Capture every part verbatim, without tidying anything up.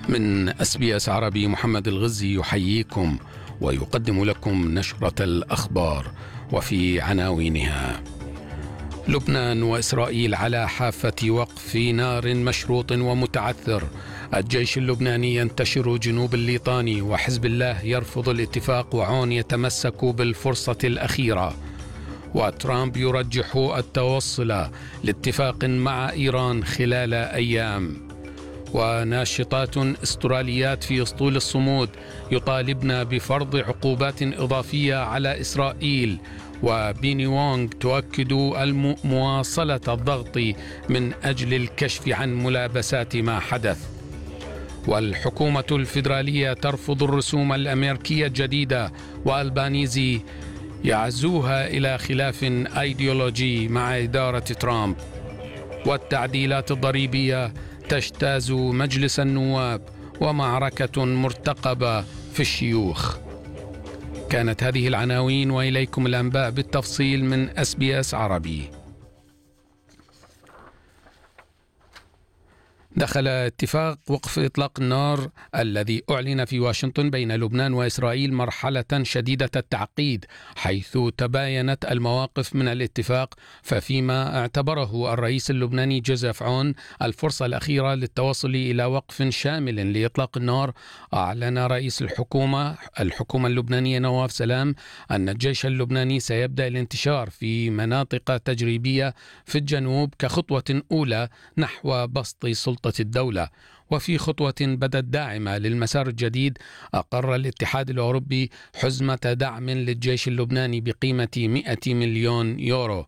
من اس بي اس عربي محمد الغزي يحييكم ويقدم لكم نشرة الأخبار وفي عناوينها: لبنان وإسرائيل على حافة وقف نار مشروط ومتعثر، الجيش اللبناني ينتشر جنوب الليطاني وحزب الله يرفض الاتفاق وعون يتمسك بالفرصة الأخيرة، وترامب يرجح التوصل لاتفاق مع إيران خلال أيام، وناشطات استراليات في أسطول الصمود يطالبن بفرض عقوبات إضافية على إسرائيل، وبيني وونغ تؤكد مواصلة الضغط من أجل الكشف عن ملابسات ما حدث، والحكومة الفيدرالية ترفض الرسوم الأمريكية الجديدة، وألبانيزي يعزوها إلى خلاف أيديولوجي مع إدارة ترامب، والتعديلات الضريبية تجتاز مجلس النواب، ومعركة مرتقبة في الشيوخ. كانت هذه العناوين وإليكم الأنباء بالتفصيل من اس بي اس عربي. دخل اتفاق وقف إطلاق النار الذي أعلن في واشنطن بين لبنان وإسرائيل مرحلة شديدة التعقيد، حيث تباينت المواقف من الاتفاق، ففيما اعتبره الرئيس اللبناني جوزيف عون الفرصة الأخيرة للتوصل إلى وقف شامل لإطلاق النار، أعلن رئيس الحكومة الحكومة اللبنانية نواف سلام أن الجيش اللبناني سيبدأ الانتشار في مناطق تجريبية في الجنوب كخطوة أولى نحو بسط سلطة الدولة. وفي خطوة بدت داعمة للمسار الجديد، أقر الاتحاد الأوروبي حزمة دعم للجيش اللبناني بقيمة مئة مليون يورو.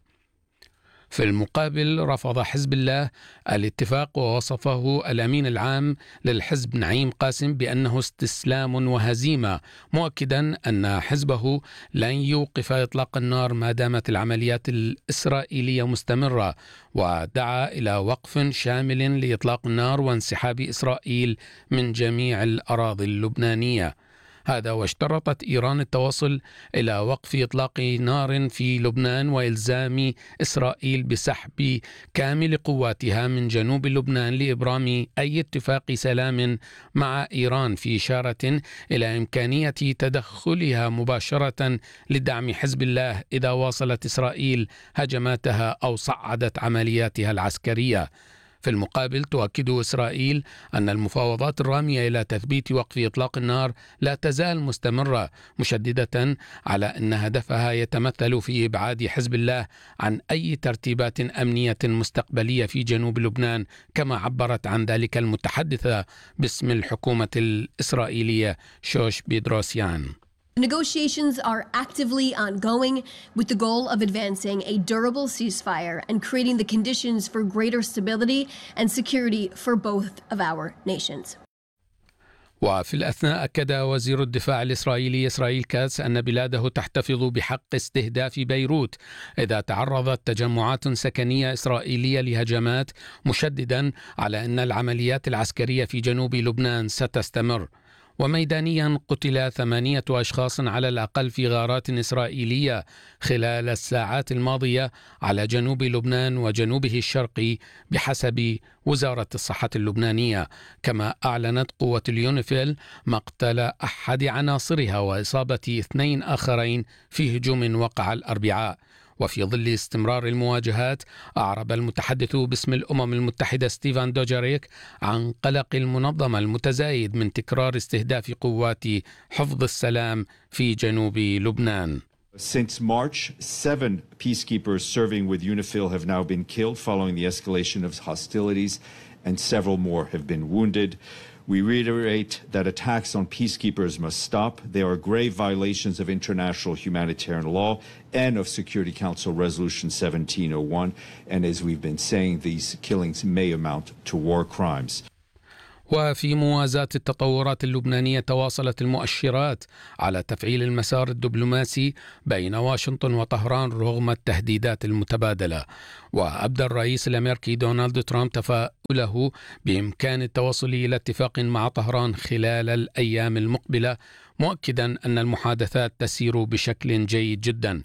في المقابل رفض حزب الله الاتفاق، ووصفه الأمين العام للحزب نعيم قاسم بأنه استسلام وهزيمة، مؤكدا أن حزبه لن يوقف إطلاق النار ما دامت العمليات الإسرائيلية مستمرة، ودعا إلى وقف شامل لإطلاق النار وانسحاب إسرائيل من جميع الأراضي اللبنانية. هذا واشترطت إيران التوصل إلى وقف إطلاق نار في لبنان وإلزام إسرائيل بسحب كامل قواتها من جنوب لبنان لإبرام أي اتفاق سلام مع إيران، في إشارة إلى إمكانية تدخلها مباشرة لدعم حزب الله إذا واصلت إسرائيل هجماتها أو صعدت عملياتها العسكرية. في المقابل تؤكد إسرائيل أن المفاوضات الرامية إلى تثبيت وقف إطلاق النار لا تزال مستمرة، مشددة على أن هدفها يتمثل في إبعاد حزب الله عن أي ترتيبات أمنية مستقبلية في جنوب لبنان، كما عبرت عن ذلك المتحدثة باسم الحكومة الإسرائيلية شوش بيدروسيان. Negotiations are actively ongoing with the goal of advancing a durable ceasefire and creating the conditions for greater stability and security for both of our nations. وفي الأثناء أكد وزير الدفاع الإسرائيلي إسرائيل كاتس أن بلاده تحتفظ بحق استهداف بيروت إذا تعرضت تجمعات سكنية إسرائيلية لهجمات، مشددا على أن العمليات العسكرية في جنوب لبنان ستستمر. وميدانيا قتل ثمانية أشخاص على الأقل في غارات إسرائيلية خلال الساعات الماضية على جنوب لبنان وجنوبه الشرقي بحسب وزارة الصحة اللبنانية، كما أعلنت قوة اليونيفيل مقتل أحد عناصرها وإصابة اثنين آخرين في هجوم وقع الأربعاء. وفي ظل استمرار المواجهات، أعرب المتحدث باسم الأمم المتحدة ستيفان دوجاريك عن قلق المنظمة المتزايد من تكرار استهداف قوات حفظ السلام في جنوب لبنان. Since March, seven peacekeepers serving with UNIFIL have now been killed following the escalation of hostilities, and several more have been wounded. We reiterate that attacks on peacekeepers must stop. They are grave violations of international humanitarian law and of Security Council Resolution seventeen oh one. And as we've been saying, these killings may amount to war crimes. وفي موازاة التطورات اللبنانية، تواصلت المؤشرات على تفعيل المسار الدبلوماسي بين واشنطن وطهران رغم التهديدات المتبادلة. وأبدى الرئيس الأمريكي دونالد ترامب تفاؤله بإمكان التوصل إلى اتفاق مع طهران خلال الأيام المقبلة، مؤكدا أن المحادثات تسير بشكل جيد جدا.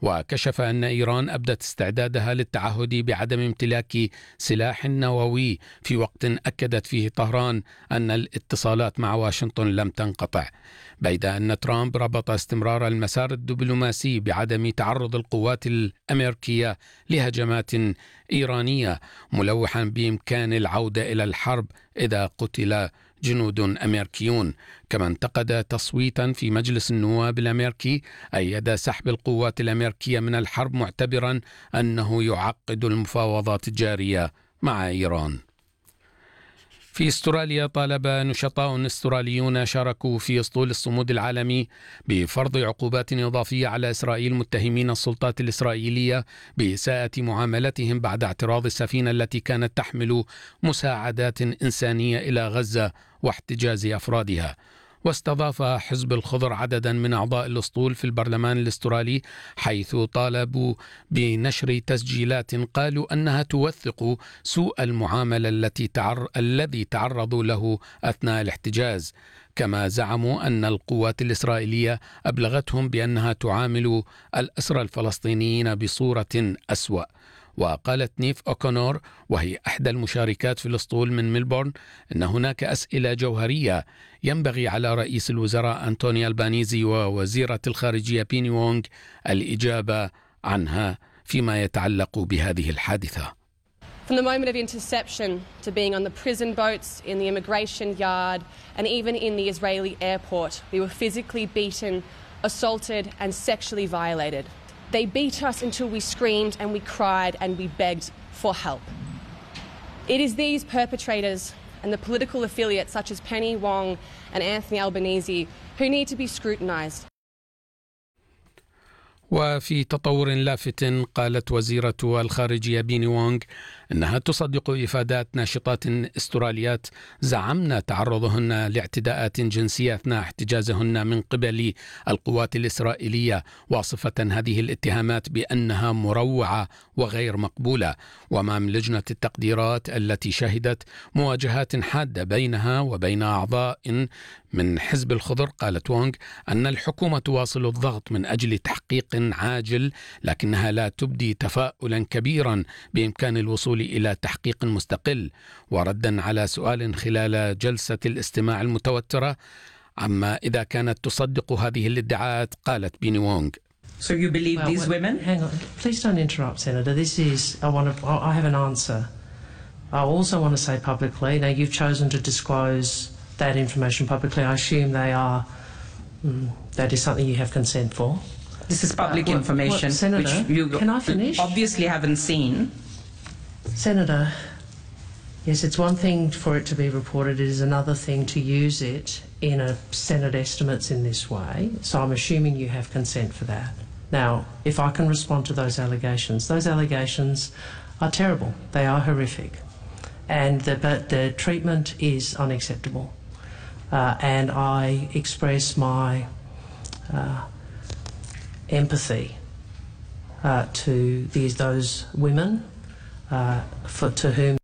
وكشف أن إيران أبدت استعدادها للتعهد بعدم امتلاك سلاح نووي في وقت أكدت فيه طهران أن الاتصالات مع واشنطن لم تنقطع، بيد أن ترامب ربط استمرار المسار الدبلوماسي بعدم تعرض القوات الأمريكية لهجمات إيرانية، ملوحا بإمكان العودة إلى الحرب إذا قتل جنود أمريكيون. كما انتقد تصويتا في مجلس النواب الأمريكي أيد سحب القوات الأمريكية من الحرب، معتبرا أنه يعقد المفاوضات الجارية مع إيران. في استراليا طالب نشطاء استراليون شاركوا في اسطول الصمود العالمي بفرض عقوبات إضافية على إسرائيل، متهمين السلطات الإسرائيلية بإساءة معاملتهم بعد اعتراض السفينة التي كانت تحمل مساعدات إنسانية إلى غزة واحتجاز أفرادها. واستضاف حزب الخضر عددا من أعضاء الأسطول في البرلمان الأسترالي، حيث طالبوا بنشر تسجيلات قالوا أنها توثق سوء المعاملة التي تعر... الذي تعرضوا له أثناء الاحتجاز. كما زعموا أن القوات الإسرائيلية أبلغتهم بأنها تعامل الأسرى الفلسطينيين بصورة أسوأ. وقالت نيف أوكونور وهي إحدى المشاركات في الأسطول من ملبورن أن هناك أسئلة جوهرية ينبغي على رئيس الوزراء أنتوني ألبانيزي ووزيرة الخارجية بيني وونغ الإجابة عنها فيما يتعلق بهذه الحادثة. From the moment of interception to being on the prison boats, in the immigration yard, and even in the Israeli airport, we were physically beaten, assaulted, and sexually violated. They beat us until we screamed and we cried and we begged for help. It is these perpetrators and the political affiliates such as Penny Wong and Anthony Albanese who need to be scrutinised. وفي تطور لافت قالت وزيرة الخارجية بيني وونغ أنها تصدق إفادات ناشطات استراليات زعمن تعرضهن لاعتداءات جنسية أثناء احتجازهن من قبل القوات الإسرائيلية، واصفة هذه الاتهامات بأنها مروعة وغير مقبولة. وأمام لجنة التقديرات التي شهدت مواجهات حادة بينها وبين أعضاء من حزب الخضر، قالت وونغ أن الحكومة تواصل الضغط من أجل تحقيق عاجل، لكنها لا تبدي تفاؤلا كبيرا بإمكان الوصول إلى تحقيق مستقل. وردا على سؤال خلال جلسة الاستماع المتوترة عما إذا كانت تصدق هذه الادعاءات، قالت بيني وونغ. So you believe well, these well, women? Hang on. Please don't interrupt, Senator. This is, I want to, I have an answer. I also want to say publicly, now you've chosen to disclose that information publicly. I assume they are, mm, that is something you have consent for. This is public Uh, what- information, what, Senator, which you can I finish? obviously haven't seen. Senator, yes, it's one thing for it to be reported, it is another thing to use it in a Senate estimates in this way. So I'm assuming you have consent for that. Now, if I can respond to those allegations, those allegations are terrible. They are horrific. And the, but the treatment is unacceptable. Uh, and I express my uh, empathy uh, to these, those women uh, for, to whom.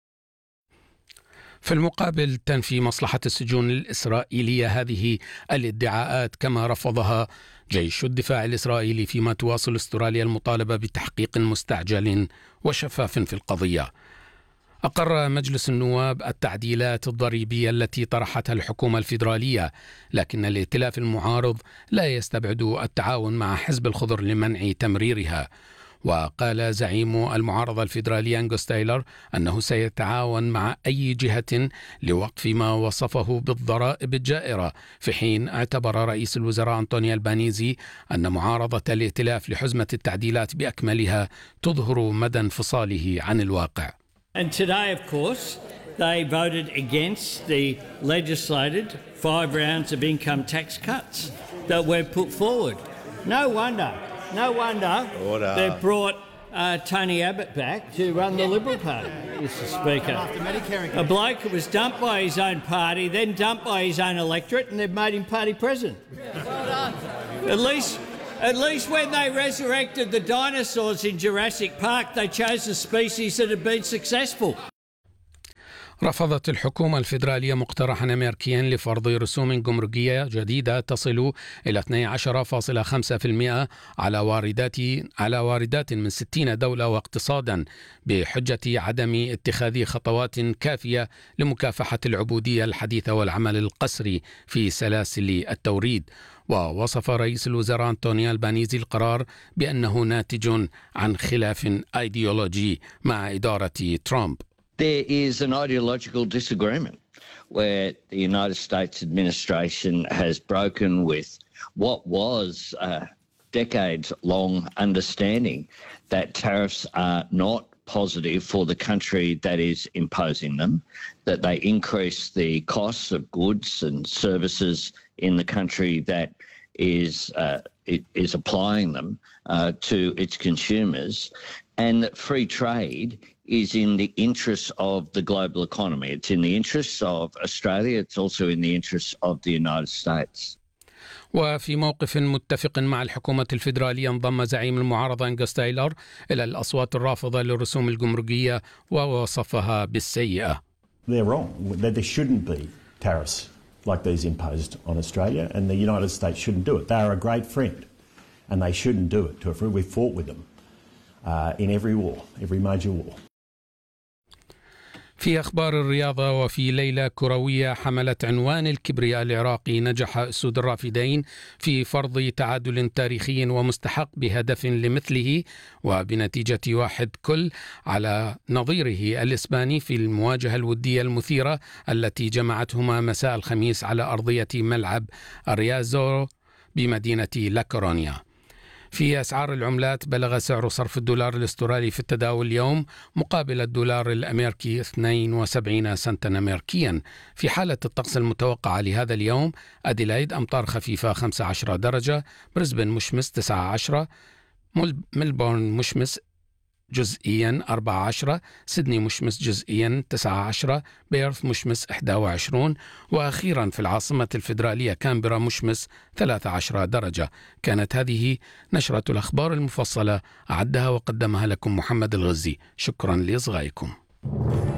في المقابل تنفي مصلحة السجون الإسرائيلية هذه الادعاءات، كما رفضها جيش الدفاع الإسرائيلي، فيما تواصل استراليا المطالبة بتحقيق مستعجل وشفاف في القضية. أقر مجلس النواب التعديلات الضريبية التي طرحتها الحكومة الفيدرالية، لكن الائتلاف المعارض لا يستبعد التعاون مع حزب الخضر لمنع تمريرها. وقال زعيم المعارضة الفيدرالية أنغوس تايلر أنه سيتعاون مع أي جهة لوقف ما وصفه بالضرائب الجائرة، في حين اعتبر رئيس الوزراء أنتوني ألبانيزي أن معارضة الائتلاف لحزمة التعديلات بأكملها تظهر مدى انفصاله عن الواقع. And today, of course, they voted against the legislated five rounds of income tax cuts that were put forward. No wonder, no wonder Order. they've brought uh, Tony Abbott back to run the Liberal Party, Mister Speaker. A bloke who was dumped by his own party, then dumped by his own electorate, and they've made him party president. At least... At least when they resurrected the dinosaurs in Jurassic Park, they chose a species that had been successful. رفضت الحكومة الفيدرالية مقترحا أمريكيا لفرض رسوم جمركية جديدة تصل إلى اثني عشر فاصلة خمسة بالمئة على واردات على واردات من ستين دولة واقتصادا، بحجة عدم اتخاذ خطوات كافية لمكافحة العبودية الحديثة والعمل القسري في سلاسل التوريد. ووصف رئيس الوزراء أنطونيو ألبانيزي القرار بأنه ناتج عن خلاف أيديولوجي مع إدارة ترامب. There is an ideological disagreement where the United States administration has broken with what was a decades-long understanding that tariffs are not positive for the country that is imposing them, that they increase the costs of goods and services in the country that is uh, it is applying them uh, to its consumers, and that free trade is in the interests of the global economy. It's in the interests of Australia. It's also in the interests of the United States. وفي موقف متفق مع الحكومة الفيدرالية، انضم زعيم المعارضة أنغوس تايلور إلى الأصوات الرافضة للرسوم الجمركية ووصفها بالسيئة. They're wrong. There shouldn't be tariffs like these imposed on Australia, and the United States shouldn't do it. They are a great friend, and they shouldn't do it to a friend. We've fought with them uh, in every war, every major war. في أخبار الرياضة، وفي ليلة كروية حملت عنوان الكبرياء العراقي، نجح أسود الرافدين في فرض تعادل تاريخي ومستحق بهدف لمثله وبنتيجة واحد كل على نظيره الإسباني في المواجهة الودية المثيرة التي جمعتهما مساء الخميس على أرضية ملعب ريازو بمدينة لاكورونيا. في أسعار العملات، بلغ سعر صرف الدولار الاسترالي في التداول اليوم مقابل الدولار الأمريكي اثنين وسبعين سنتا أمريكيا. في حالة الطقس المتوقعة لهذا اليوم، أديلايد أمطار خفيفة خمسة عشر درجة، بريسبن مشمس تسعة عشر، ملبورن مشمس جزئيا أربعة عشر، سيدني مشمس جزئيا تسعة عشر، بيرث مشمس إحدى وعشرين، وأخيرا في العاصمة الفيدرالية كامبرا مشمس ثلاثة عشر درجة. كانت هذه نشرة الأخبار المفصلة، أعدها وقدمها لكم محمد الغزي. شكرا لإصغائكم.